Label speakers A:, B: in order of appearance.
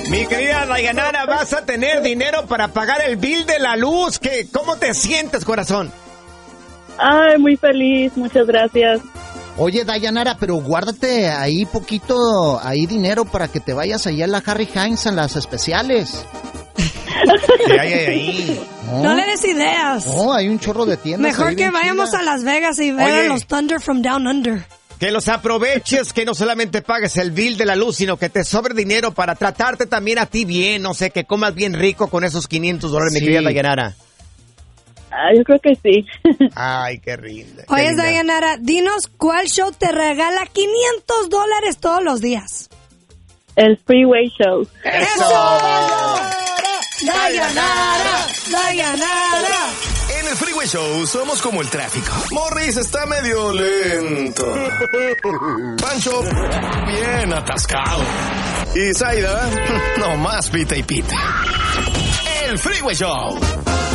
A: Mi querida Dayanara, vas a tener dinero para pagar el bill de la luz. ¿Cómo te sientes, corazón?
B: Ay, muy feliz, muchas gracias.
C: Oye, Dayanara, pero guárdate ahí poquito, ahí dinero para que te vayas allá a la Harry Hines en las especiales.
A: ¿Qué hay ahí?
D: No le des ideas.
C: No, hay un chorro de tiendas.
D: Mejor que vayamos a Las Vegas y ver a los Thunder from Down Under.
A: Que los aproveches, que no solamente pagues el bill de la luz, sino que te sobre dinero para tratarte también a ti bien. No sé, que comas bien rico con esos $500, mi querida Dayanara.
B: Yo creo que sí.
A: Ay, qué linda.
D: Oye, Dayanara, dinos cuál show te regala $500 todos los días.
B: El Freeway Show.
A: ¡Eso!
D: ¡Dayanara! ¡Dayanara!
E: En el Freeway Show somos como el tráfico. Morris está medio lento. Pancho, bien atascado. Y Zaida, no más pita y pita. El Freeway Show.